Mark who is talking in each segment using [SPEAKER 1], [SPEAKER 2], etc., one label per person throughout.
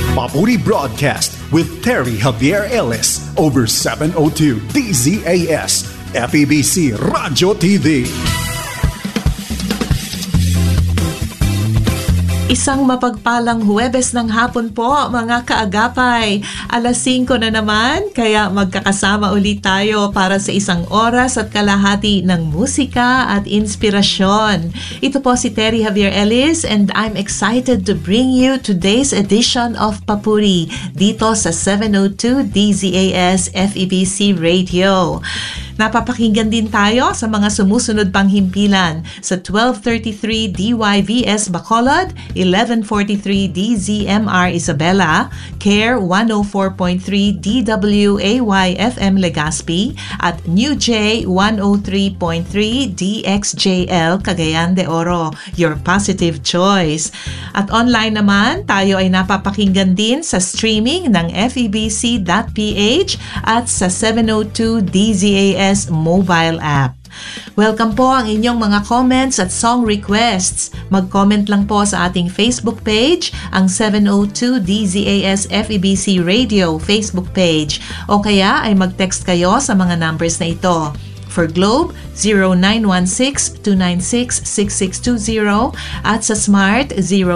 [SPEAKER 1] Papuri Broadcast with Terry Javier Ellis over 702 DZAS, FEBC Radio TV.
[SPEAKER 2] Isang mapagpalang Huwebes ng hapon po mga kaagapay. 5:00 na naman, kaya magkakasama ulit tayo para sa 1 oras at kalahati ng musika at inspirasyon. Ito po si Terry Javier Ellis and I'm excited to bring you today's edition of Papuri dito sa 702 DZAS FEBC Radio. Napapakinggan din tayo sa mga sumusunod pang himpilan sa 1233 DYVS Bacolod, 1143 DZMR Isabela, CARE 104.3 DWAY FM Legazpi at New J 103.3 DXJL Cagayan de Oro, your positive choice. At online naman, tayo ay napapakinggan din sa streaming ng FEBC.ph at sa 702 DZAS mobile app. Welcome po ang inyong mga comments at song requests. Mag-comment lang po sa ating Facebook page, ang 702 DZAS FEBC Radio Facebook page, o kaya ay mag-text kayo sa mga numbers na ito. For Globe, 0916-296-6620 at sa Smart,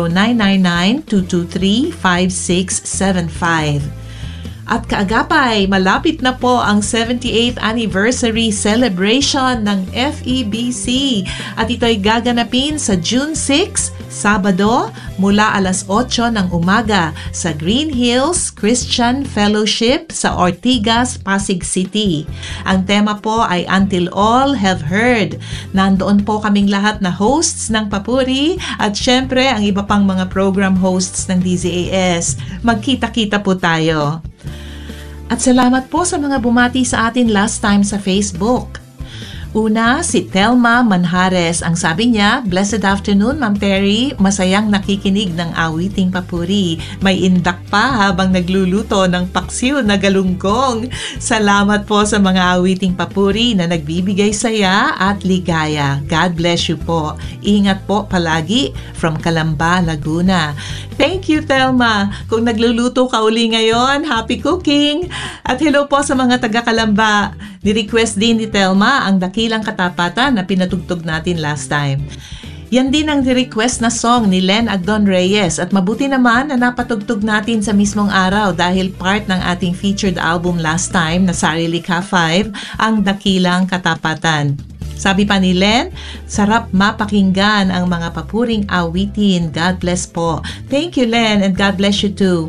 [SPEAKER 2] 0999-223-5675. At kaagapay, malapit na po ang 78th anniversary celebration ng FEBC at ito ay gaganapin sa June 6, Sabado, mula 8:00 ng umaga sa Green Hills Christian Fellowship sa Ortigas, Pasig City. Ang tema po ay Until All Have Heard. Nandoon po kaming lahat na hosts ng Papuri at syempre ang iba pang mga program hosts ng DZAS. Magkita-kita po tayo. At salamat po sa mga bumati sa atin last time sa Facebook. Una, si Telma Manhares. Ang sabi niya, "Blessed afternoon, Ma'am Terry. Masayang nakikinig ng awiting Papuri. May indak pa habang nagluluto ng paksiw na galunggong. Salamat po sa mga awiting Papuri na nagbibigay saya at ligaya. God bless you po. Ingat po palagi from Calamba, Laguna." Thank you, Telma. Kung nagluluto ka uli ngayon, happy cooking. At hello po sa mga taga-Calamba. Ni-request din ni Telma ang Dakilang Katapatan na pinatugtog natin last time. Yan din ang request na song ni Len Agdon Reyes at mabuti naman na napatugtog natin sa mismong araw dahil part ng ating featured album last time na Sarilikha 5, ang Dakilang Katapatan. Sabi pa ni Len, sarap mapakinggan ang mga papuring awitin. God bless po. Thank you, Len, and God bless you too.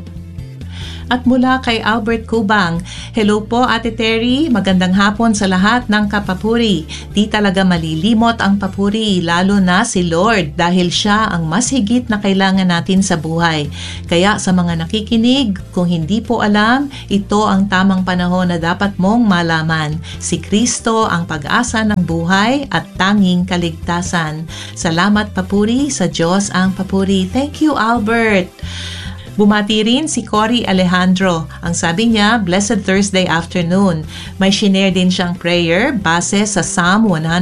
[SPEAKER 2] At mula kay Albert Kubang, hello po Ate Terry, magandang hapon sa lahat ng kapapuri. Di talaga malilimot ang papuri, lalo na si Lord dahil siya ang mas higit na kailangan natin sa buhay. Kaya sa mga nakikinig, kung hindi po alam, ito ang tamang panahon na dapat mong malaman. Si Kristo ang pag-asa ng buhay at tanging kaligtasan. Salamat papuri, sa Diyos ang papuri. Thank you Albert. Bumati rin si Cory Alejandro. Ang sabi niya, Blessed Thursday afternoon. May shinare din siyang prayer base sa Psalm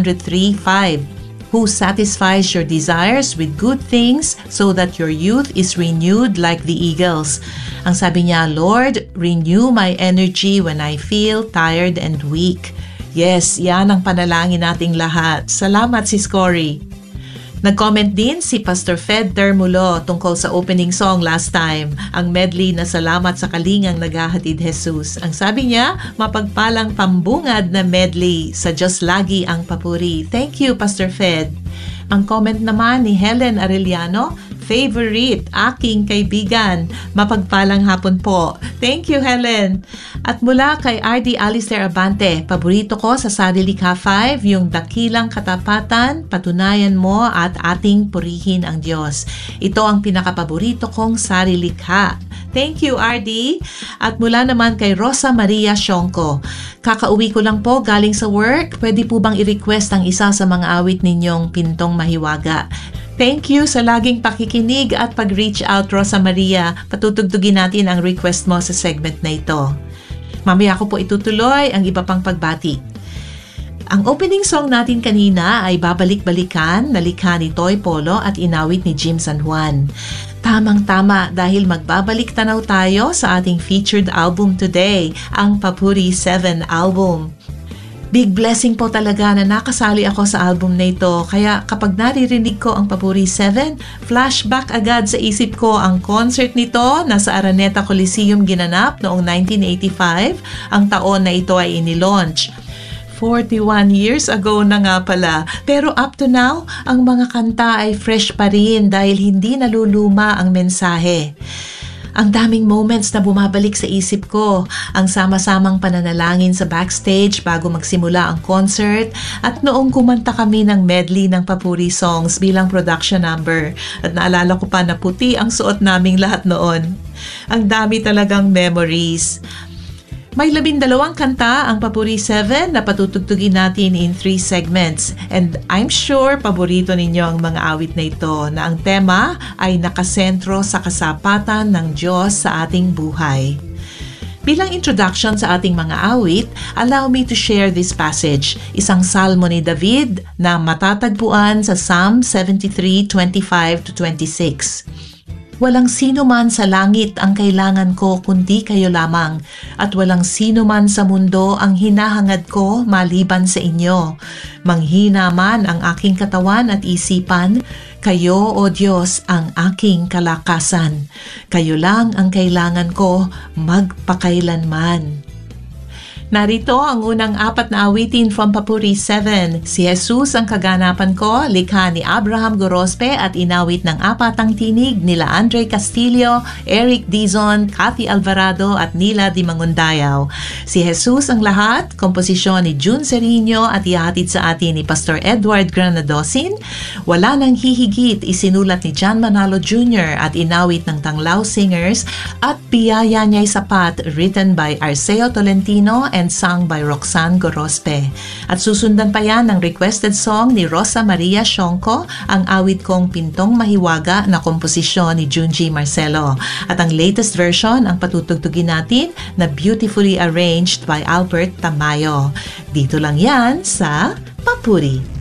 [SPEAKER 2] 103:5. Who satisfies your desires with good things so that your youth is renewed like the eagles. Ang sabi niya, Lord, renew my energy when I feel tired and weak. Yes, yan ang panalangin nating lahat. Salamat Sis Cory. Nag-comment din si Pastor Fed Termulo tungkol sa opening song last time, ang medley na Salamat sa Kalingang Naghahatid Jesus. Ang sabi niya, mapagpalang pambungad na medley, sa Diyos lagi ang papuri. Thank you, Pastor Fed. Ang comment naman ni Helen Arellano, favorite, aking kaibigan. Mapagpalang hapon po. Thank you, Helen. At mula kay RD Alistair Abante, paborito ko sa Sarilikha 5, yung Dakilang Katapatan, patunayan mo at ating purihin ang Diyos. Ito ang pinakapaborito kong Sarilikha. Thank you, RD. At mula naman kay Rosa Maria Sionco, kakauwi ko lang po galing sa work. Pwede po bang i-request ang isa sa mga awit ninyong Pintong Mahiwaga? Thank you sa laging pakikinig at pag-reach out, Rosa Maria. Patutugtugin natin ang request mo sa segment na ito. Mamaya ko po itutuloy ang iba pang pagbati. Ang opening song natin kanina ay Babalik-Balikan na likha ni Toy Polo at inawit ni Jim San Juan. Tamang-tama dahil magbabalik tanaw tayo sa ating featured album today, ang Papuri 7 album. Big blessing po talaga na nakasali ako sa album na ito, kaya kapag naririnig ko ang Papuri 7, flashback agad sa isip ko ang concert nito na sa Araneta Coliseum ginanap noong 1985, ang taon na ito ay inilaunch. 41 years ago na nga pala. Pero up to now, ang mga kanta ay fresh pa rin dahil hindi naluluma ang mensahe. Ang daming moments na bumabalik sa isip ko. Ang sama-samang pananalangin sa backstage bago magsimula ang concert at noong kumanta kami ng medley ng Papuri songs bilang production number. At naalala ko pa na puti ang suot naming lahat noon. Ang dami talagang memories. May 12 kanta ang Papuri 7 na patutugtugin natin in 3 segments. And I'm sure paborito ninyo ang mga awit na ito na ang tema ay nakasentro sa kasapatan ng Diyos sa ating buhay. Bilang introduction sa ating mga awit, allow me to share this passage, isang salmo ni David na matatagpuan sa Psalm 73:25-26. Walang sino man sa langit ang kailangan ko kundi kayo lamang, at walang sino man sa mundo ang hinahangad ko maliban sa inyo. Manghina man ang aking katawan at isipan, kayo, O Diyos, ang aking kalakasan. Kayo lang ang kailangan ko magpakailanman. Narito ang unang 4 na awitin from Papuri 7. Si Jesus ang kaganapan ko, likha ni Abraham Gorospe at inawit ng 4 tinig nila Andre Castillo, Eric Dizon, Cathy Alvarado at Nila Di Mangundayaw. Si Jesus ang lahat, komposisyon ni June Serino at ihatid sa atin ni Pastor Edward Granadosin. Wala nang hihigit, isinulat ni John Manalo Jr. at inawit ng Tanglaw Singers, at Biyaya Niya'y Sapat, written by Arceo Tolentino and sung by Roxanne Gorospe. At susundan pa yan ng requested song ni Rosa Maria Shonko, ang awit kong Pintong Mahiwaga na komposisyon ni Junji Marcelo. At ang latest version ang patutugtugin natin na beautifully arranged by Albert Tamayo. Dito lang yan sa Papuri.